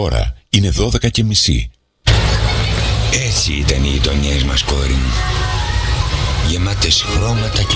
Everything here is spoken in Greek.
ώρα είναι 12:30. Έτσι ήταν οι γειτονιές μας, κόρη μου. Γεμάτες χρώματα και